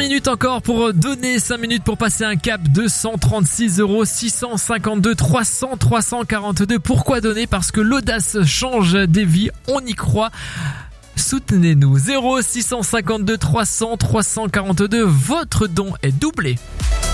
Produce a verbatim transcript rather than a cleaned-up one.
minutes encore pour donner, cinq minutes pour passer un cap. Deux cent trente-six euros, six cent cinquante-deux, trois cents, trois cent quarante-deux. Pourquoi donner? Parce que l'audace change des vies, on y croit. Soutenez-nous. zéro six cent cinquante-deux, trois cents, trois cent quarante-deux. Votre don est doublé.